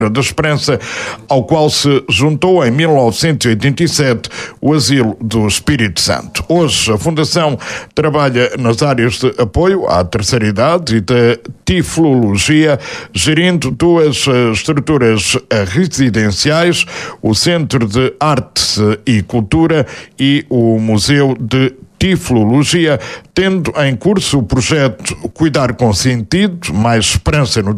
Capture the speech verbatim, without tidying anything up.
da Esperança, ao qual se juntou em mil novecentos e oitenta e sete o Asilo do Espírito Santo. Hoje a Fundação trabalha nas áreas de apoio à terceira idade e da tiflologia, gerindo duas estruturas residenciais, o Centro de Arte e Cultura e o Museu de Tiflologia, tendo em curso o projeto Cuidar com Sentido, mais esperança no